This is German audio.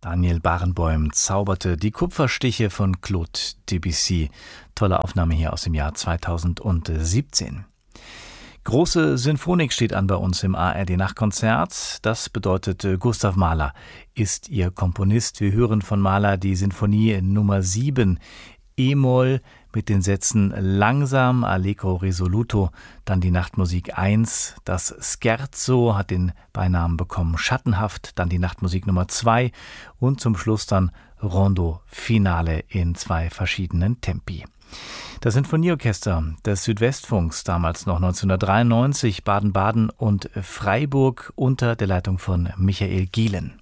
Daniel Barenboim zauberte die Kupferstiche von Claude Debussy. Tolle Aufnahme hier aus dem Jahr 2017. Große Sinfonik steht an bei uns im ARD-Nachtkonzert. Das bedeutet, Gustav Mahler ist ihr Komponist. Wir hören von Mahler die Sinfonie Nummer 7, E-Moll mit den Sätzen langsam, allegro risoluto, dann die Nachtmusik 1, das Scherzo hat den Beinamen bekommen schattenhaft, dann die Nachtmusik Nummer 2 und zum Schluss dann Rondo Finale in 2 verschiedenen Tempi. Das Sinfonieorchester des Südwestfunks, damals noch 1993, Baden-Baden und Freiburg unter der Leitung von Michael Gielen.